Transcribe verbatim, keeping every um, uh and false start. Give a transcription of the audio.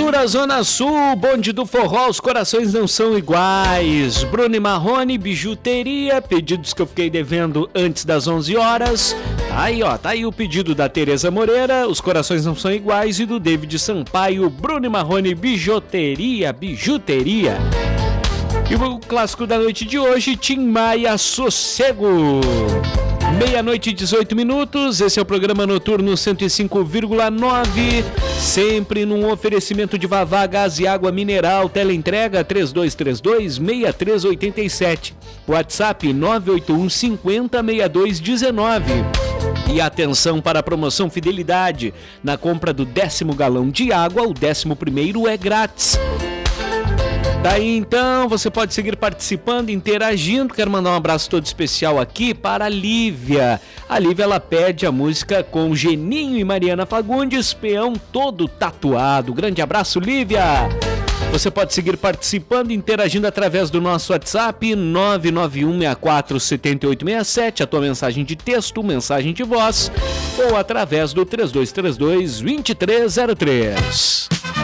Cultura Zona Sul, bonde do forró, os corações não são iguais. Bruno e Marrone, bijuteria, pedidos que eu fiquei devendo antes das onze horas. Tá aí, ó, tá aí o pedido da Tereza Moreira, os corações não são iguais, e do David Sampaio, Bruno e Marrone, bijuteria, bijuteria. E o clássico da noite de hoje, Tim Maia, Sossego. Meia-noite e dezoito minutos, esse é o programa noturno cento e cinco vírgula nove, sempre num oferecimento de Vavá Gás e Água Mineral, teleentrega três dois três dois, seis três oito sete, WhatsApp nove oito um cinco zero, seis dois um nove. E atenção para a promoção Fidelidade, na compra do décimo galão de água, o décimo primeiro é grátis. Daí então, você pode seguir participando, interagindo. Quero mandar um abraço todo especial aqui para a Lívia. A Lívia, ela pede a música com Geninho e Mariana Fagundes, Peão Todo Tatuado. Grande abraço, Lívia! Você pode seguir participando, interagindo através do nosso WhatsApp nove nove um seis quatro sete oito seis sete, a tua mensagem de texto, mensagem de voz, ou através do três dois três dois, dois três zero três.